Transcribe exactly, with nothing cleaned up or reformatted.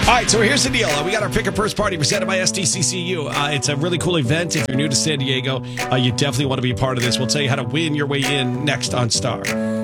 right, so here's the deal. Uh, we got our Pick a Purse party presented by S D C C U. Uh, it's a really cool event. If you're new to San Diego, uh, you definitely want to be a part of this. We'll tell you how to win your way in next on Star.